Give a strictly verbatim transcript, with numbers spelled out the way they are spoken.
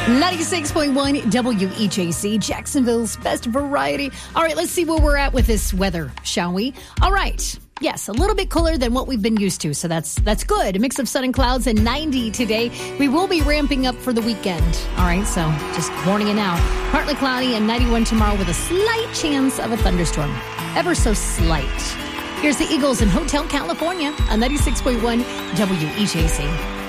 ninety-six point one W E J C, Jacksonville's best variety. All right, let's see where we're at with this weather, shall we? All right. Yes, a little bit cooler than what we've been used to, so that's that's good. A mix of sun and clouds and ninety today. We will be ramping up for the weekend. All right, so just warning you now. Partly cloudy and ninety-one tomorrow with a slight chance of a thunderstorm. Ever so slight. Here's the Eagles in Hotel California on ninety-six point one W E J C.